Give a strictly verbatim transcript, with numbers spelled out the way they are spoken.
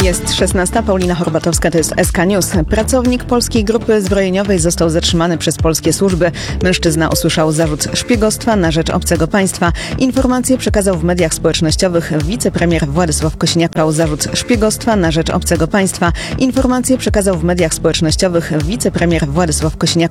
Jest szesnasta. Paulina Horbatowska, to jest S K News. Pracownik polskiej grupy zbrojeniowej został zatrzymany przez polskie służby. Mężczyzna usłyszał zarzut szpiegostwa na rzecz obcego państwa. Informacje przekazał w mediach społecznościowych wicepremier Władysław Kosiniak. Zarzut szpiegostwa na rzecz obcego państwa. Informacje przekazał w mediach społecznościowych wicepremier Władysław Kosiniak.